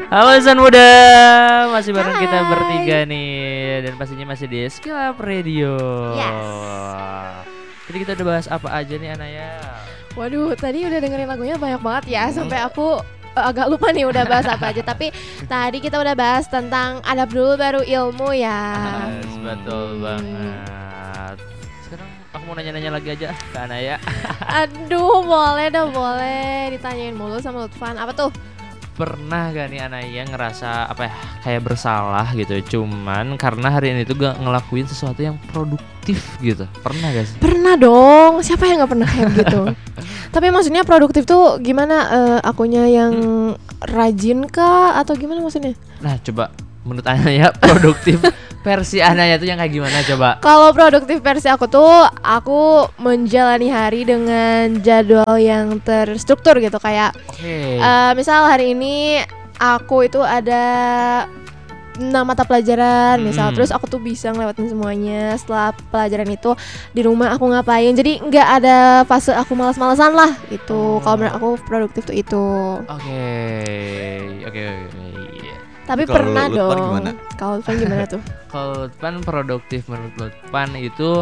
Halo insan muda, masih bareng kita Hai. bertiga nih. Dan pastinya masih di Skilap Radio. Yes. Jadi kita udah bahas apa aja nih Anaya? Waduh, tadi udah dengerin lagunya banyak banget ya. Sampai aku agak lupa nih udah bahas apa aja. Tapi tadi kita udah bahas tentang adab dulu baru ilmu ya. Yes, betul banget. Sekarang aku mau nanya-nanya lagi aja ke Anaya. Aduh, boleh dong, boleh ditanyain mulu sama Lutfan. Apa tuh? Pernah gak nih Anaya ngerasa apa ya, kayak bersalah gitu, cuman karena hari ini tuh gak ngelakuin sesuatu yang produktif gitu? Pernah gak sih? Pernah dong. Siapa yang nggak pernah kayak gitu? Tapi maksudnya produktif tuh gimana? Akunya yang rajin kah atau gimana maksudnya? Nah coba menurut Anaya produktif versi Anaya tuh yang kayak gimana coba? Kalau produktif versi aku tuh, aku menjalani hari dengan jadwal yang terstruktur gitu. Kayak Oke. misal hari ini aku itu ada 6 mata pelajaran misal, terus aku tuh bisa ngelewatin semuanya. Setelah pelajaran itu di rumah aku ngapain, jadi nggak ada fase aku malas-malasan lah itu. Kalau menurut aku produktif tuh itu. Oke. Tapi Kalau pernah Lutfan dong. gimana? Kalau Lutfan gimana tuh? Kalau Lutfan produktif menurut Lutfan itu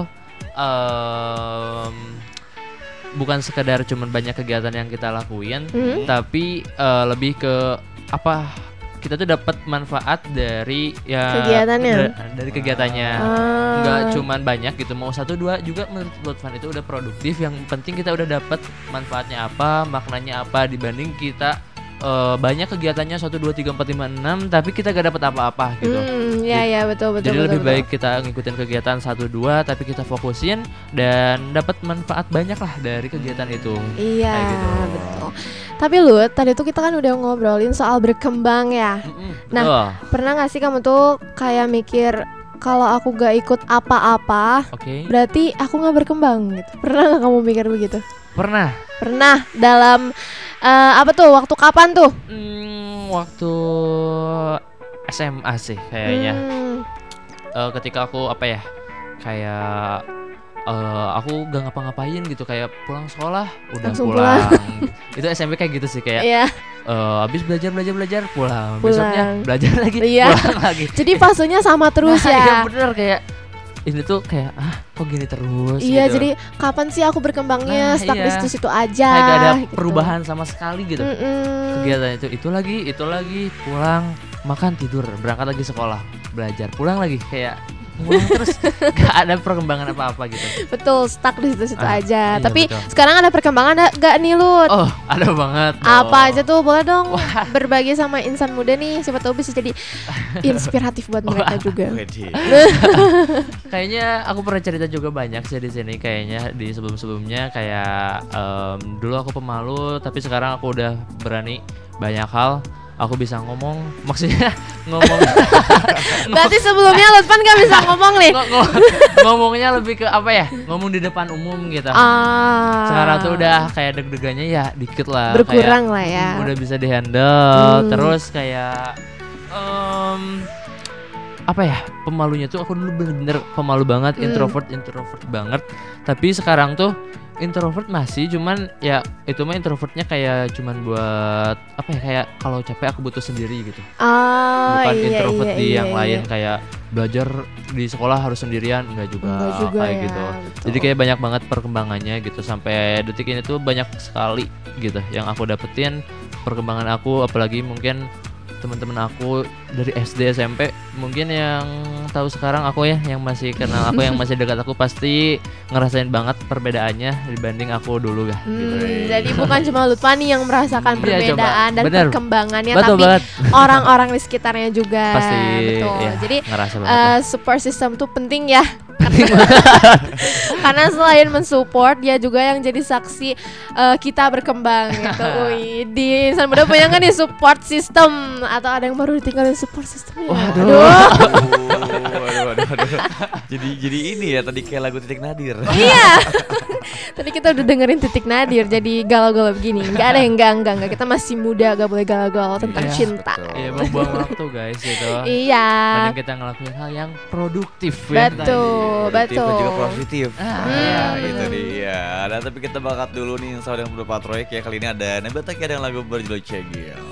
bukan sekedar cuman banyak kegiatan yang kita lakuin, tapi lebih ke apa? Kita tuh dapat manfaat dari ya Kegiatannya. dari kegiatannya. Nggak cuman banyak gitu, mau 1-2 juga menurut Lutfan itu udah produktif. Yang penting kita udah dapat manfaatnya apa, maknanya apa, dibanding kita banyak kegiatannya 1, 2, 3, 4, 5, 6 tapi kita gak dapat apa-apa gitu. Ya betul. Jadi lebih betul. baik kita ngikutin kegiatan 1-2 tapi kita fokusin dan dapat manfaat banyak lah dari kegiatan itu. Iya, Kayak gitu. betul. Tapi Lut, tadi tuh kita kan udah ngobrolin soal berkembang ya. Nah, Betul. pernah gak sih kamu tuh kayak mikir kalau aku gak ikut apa-apa, Oke. berarti aku gak berkembang gitu? Pernah gak kamu mikir begitu? Pernah. Pernah. Dalam apa tuh? Waktu kapan tuh? Waktu SMA sih kayaknya. Ketika aku apa ya, kayak aku gak ngapa-ngapain gitu, kayak pulang sekolah udah Langsung pulang. Itu SMP kayak gitu sih, kayak Iya. habis belajar pulang. Pulang. Besoknya belajar lagi, Iya. pulang lagi. Jadi fasenya sama terus Nah, iya ya. bener, kayak ini tuh kayak kok gini terus Iya, gitu. jadi kapan sih aku berkembangnya? Nah, Stuck iya. di situ-situ aja. Kayak gak ada gitu. perubahan sama sekali gitu. Kegiatan itu lagi, pulang, makan, tidur, berangkat lagi sekolah, belajar, pulang lagi, kayak ngulang terus. Gak ada perkembangan apa-apa gitu. Betul, stuck di situ-situ iya, aja. Tapi betul. sekarang ada perkembangan gak nih Lut? Oh, ada banget. Apa aja tuh, boleh dong berbagi sama insan muda nih. Siapa tahu bisa jadi inspiratif buat mereka juga. Wedi. Kayaknya aku pernah cerita juga banyak sih di sini. Kayaknya di sebelum-sebelumnya kayak dulu aku pemalu, tapi sekarang aku udah berani banyak hal. Aku bisa ngomong, maksudnya ngomong. Berarti sebelumnya Lutfan gak bisa ngomong nih. Ngomongnya lebih ke apa ya? Ngomong di depan umum gitu. Sekarang tuh udah kayak deg-degannya ya dikit lah. berkurang kayak, lah ya. Udah bisa dihandle. Terus kayak apa ya? Pemalunya tuh aku dulu bener-bener pemalu banget, introvert banget. Tapi sekarang tuh introvert masih, cuman ya itu mah introvertnya kayak cuman buat apa ya, kayak kalau capek aku butuh sendiri gitu. Bukan introvert di yang lain kayak belajar di sekolah harus sendirian, enggak juga kayak ya, gitu. betul. Jadi kayak banyak banget perkembangannya gitu, sampai detik ini tuh banyak sekali gitu yang aku dapetin perkembangan aku. Apalagi mungkin teman-teman aku dari SD SMP mungkin yang tahu sekarang aku ya, yang masih kenal aku, yang masih dekat aku pasti ngerasain banget perbedaannya dibanding aku dulu ya gitu. Jadi bukan cuma Lutfan nih yang merasakan Iya, perbedaan coba. dan Bener. perkembangannya, Betul tapi banget. orang-orang di sekitarnya juga. Pasti Betul. ya, Jadi ngerasa banget lah. support system tuh penting ya. Karena selain mensupport, dia juga yang jadi saksi kita berkembang gitu. Wih, di insan muda punya nggak nih support system, atau ada yang baru ditinggalin support systemnya? Waduh. Waduh. Jadi ini ya tadi kayak lagu Titik Nadir. Iya. Tadi kita udah dengerin Titik Nadir, jadi galau-galau begini. Nggak ada yang enggak. Kita masih muda, gak boleh galau-galau tentang Iya, cinta. betul. Iya, buang waktu guys itu. Iya. Mending kita ngelakuin hal yang produktif ya. Betul, Produktif dan juga betul. positif. Ya, itu dia. Nah, tapi kita bakat dulu nih sama dengan beberapa proyek ya. Kali ini ada Nebata, ada yang lagu berjudul Cegil.